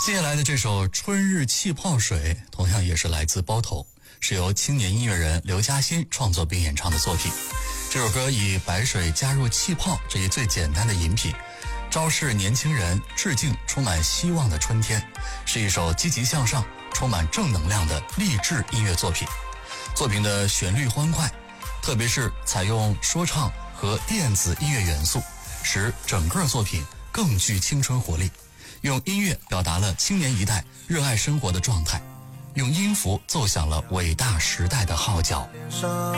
接下来的这首《春日气泡水》同样也是来自包头，是由青年音乐人刘嘉欣创作并演唱的作品。这首歌以白水加入气泡这一最简单的饮品，昭示年轻人致敬充满希望的春天，是一首积极向上、充满正能量的励志音乐作品。作品的旋律欢快，特别是采用说唱和电子音乐元素，使整个作品更具青春活力。用音乐表达了青年一代热爱生活的状态，用音符奏响了伟大时代的号角。